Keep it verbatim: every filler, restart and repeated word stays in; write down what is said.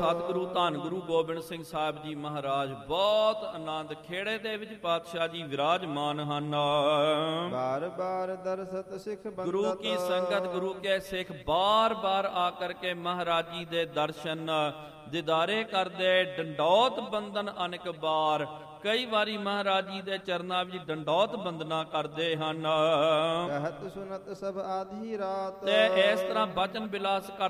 ਸਤਿਗੁਰੂ ਧੰਨ ਗੁਰੂ ਗੋਬਿੰਦ ਸਿੰਘ ਸਾਹਿਬ ਜੀ ਮਹਾਰਾਜ ਬਹੁਤ ਆਨੰਦ ਖੇੜੇ ਦੇ ਵਿੱਚ ਪਾਤਸ਼ਾਹ ਜੀ ਵਿਰਾਜਮਾਨ ਹਨ। ਬਾਰ ਬਾਰ ਦਰਸਤ ਸਿੱਖ ਬੰਦਤ, ਗੁਰੂ ਕੀ ਸੰਗਤ ਗੁਰੂ ਕੇ ਸਿੱਖ ਬਾਰ ਬਾਰ ਆ ਕਰਕੇ ਮਹਾਰਾਜ ਜੀ ਦੇ ਦਰਸ਼ਨ ਦਿਦਾਰੇ ਕਰਦੇ। ਡੰਡੌਤ ਬੰਦਨ ਅਨੇਕ ਬਾਰ, ਕਈ ਵਾਰੀ ਮਹਾਰਾਜ ਜੀ ਦੇ ਚਰਨਾਂ ਵਿੱਚ ਡੰਡੌਤ ਬੰਦਨਾ ਕਰਦੇ ਹਨ। ਕਹਿਤ ਸੁਨਤ ਸਭ ਆਧੀ ਰਾਤ, ਤੇ ਇਸ ਤਰ੍ਹਾਂ ਬਚਨ ਬਿਲਾਸ ਕਰ